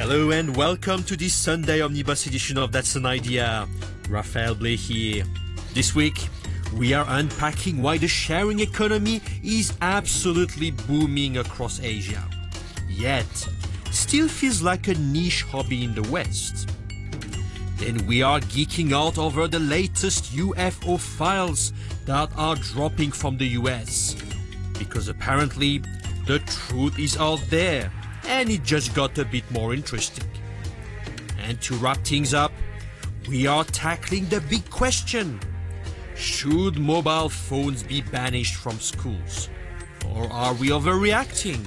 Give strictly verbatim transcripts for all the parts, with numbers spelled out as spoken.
Hello and welcome to this Sunday Omnibus edition of That's an Idea. Raphael Blay here. This week, we are unpacking why the sharing economy is absolutely booming across Asia. Yet, still feels like a niche hobby in the West. Then we are geeking out over the latest U F O files that are dropping from the U S. Because apparently, the truth is out there. And it just got a bit more interesting. And to wrap things up, we are tackling the big question. Should mobile phones be banished from schools? Or are we overreacting?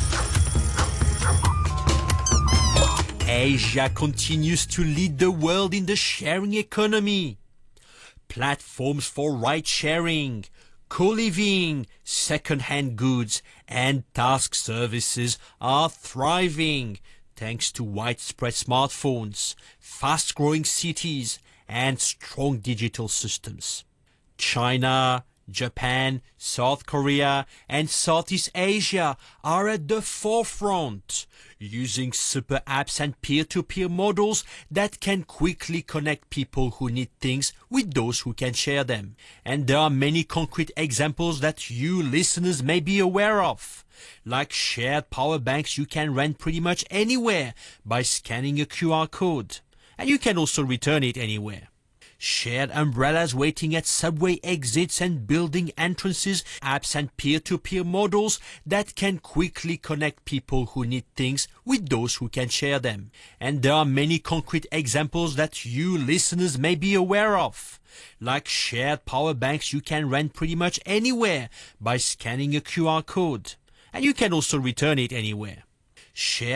Asia continues to lead the world in the sharing economy. Platforms for ride-sharing, co-living, second-hand goods, and task services are thriving thanks to widespread smartphones, fast-growing cities, and strong digital systems. China, Japan, South Korea, and Southeast Asia are at the forefront, using super apps and peer-to-peer models that can quickly connect people who need things with those who can share them. And there are many concrete examples that you listeners may be aware of, like shared power banks you can rent pretty much anywhere by scanning a Q R code, and you can also return it anywhere. Shared umbrellas waiting at subway exits and building entrances, apps and peer-to-peer models that can quickly connect people who need things with those who can share them. And there are many concrete examples that you listeners may be aware of, like shared power banks you can rent pretty much anywhere by scanning a Q R code, and you can also return it anywhere. Shared